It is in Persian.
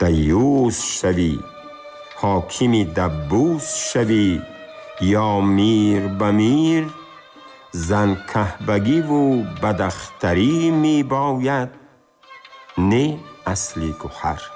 دیوس شوی، حاکمی دبوس شوی، یا میر بمیر زن کهبگی و بداختری می باید، نه اصلی گوهر.